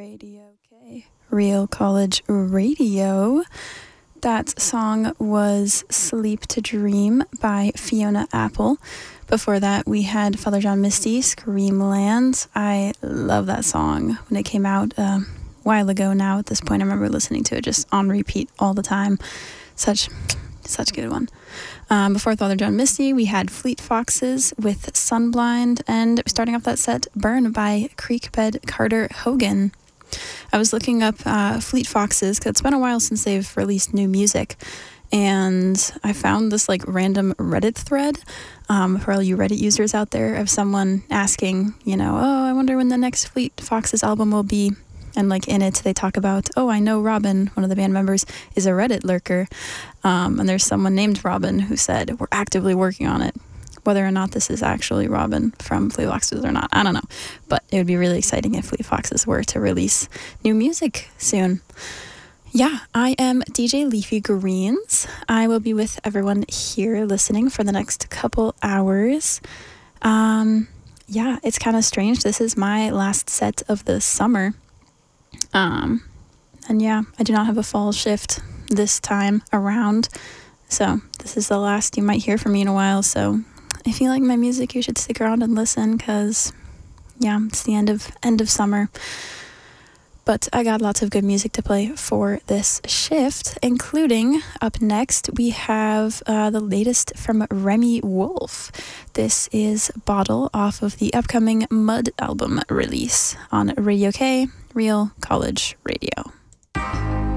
Radio K. Real College Radio. That song was Sleep to Dream by Fiona Apple. Before that, we had Father John Misty, Screamland. I love that song. When it came out a while ago now, at this point, I remember listening to it just on repeat all the time. Such a good one. Before Father John Misty, we had Fleet Foxes with Sunblind, and starting off that set, Burn by Creekbed Carter Hogan. I was looking up Fleet Foxes because it's been a while since they've released new music, and I found this like random Reddit thread for all you Reddit users out there of someone asking, oh, I wonder when the next Fleet Foxes album will be. And like in it, they talk about, oh, I know Robin, one of the band members, is a Reddit lurker. And there's someone named Robin who said, we're actively working on it. Whether or not this is actually Robin from Fleet Foxes or not, I don't know. But it would be really exciting if Fleet Foxes were to release new music soon. Yeah, I am DJ Leafy Greens. I will be with everyone here listening for the next couple hours. Yeah, it's kind of strange. This is my last set of the summer. And yeah, I do not have a fall shift this time around. So this is the last you might hear from me in a while. So if you like my music, you should stick around and listen because, yeah, it's the end of summer. But I got lots of good music to play for this shift, including up next, we have the latest from Remy Wolf. This is Bottle off of the upcoming Mud album release on Radio K, Real College Radio.